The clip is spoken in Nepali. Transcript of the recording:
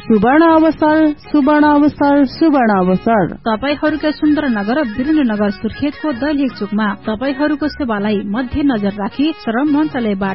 सुवर्ण अवसर, सुवर्ण अवसर, सुवर्ण अवसर। तपाईहरूका सुन्दरनगर वीरेन्द्रनगर सुर्खेतको दैलेख चोकमा तपाईहरूको सेवालाई मध्य नजर राखी श्रम मन्त्रालयबाट